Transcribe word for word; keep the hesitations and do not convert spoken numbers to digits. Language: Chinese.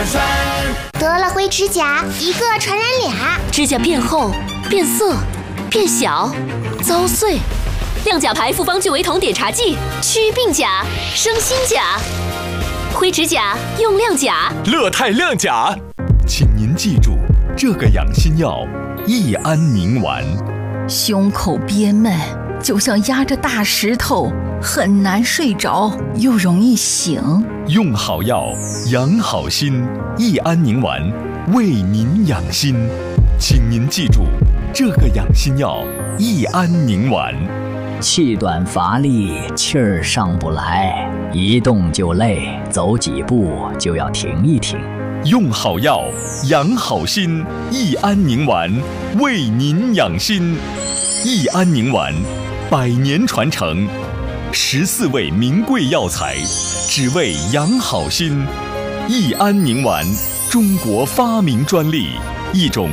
酸酸。 得了灰指甲，一个传染俩， 指甲变厚、变色、变小、遭碎。亮甲牌复方聚维酮碘茶剂，祛病甲，生新甲。灰指甲用亮甲， 乐泰亮甲。 请您记住这个养心药：益安宁丸。 胸口憋闷，就像压着大石头，很难睡着，又容易醒。 用好药，养好心。益安宁丸为您养心，请您记住这个养心药：益安宁丸。 气短乏力，气儿上不来，一动就累，走几步就要停一停。 用好药，养好心。益安宁丸为您养心。益安宁丸，百年传承，十四味名贵药材，只为养好心。益安宁丸，中国发明专利，一种